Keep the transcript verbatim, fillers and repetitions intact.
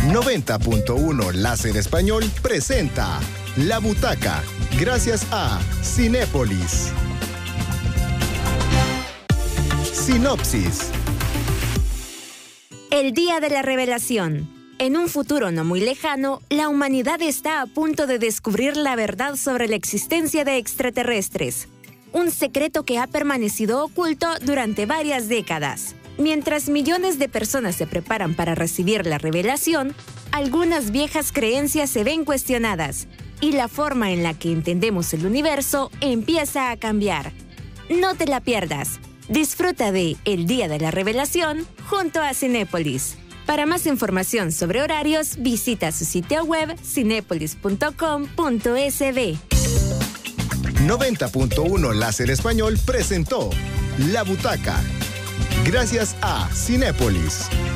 noventa punto uno Láser Español presenta La Butaca, gracias a Cinépolis. Sinopsis. El día de la revelación. En un futuro no muy lejano, la humanidad está a punto de descubrir la verdad sobre la existencia de extraterrestres. Un secreto que ha permanecido oculto durante varias décadas. Mientras millones de personas se preparan para recibir la revelación, algunas viejas creencias se ven cuestionadas y la forma en la que entendemos el universo empieza a cambiar. No te la pierdas. Disfruta de El Día de la Revelación junto a Cinépolis. Para más información sobre horarios, visita su sitio web cinépolis punto com punto es be. noventa punto uno Láser Español presentó La Butaca, gracias a Cinépolis.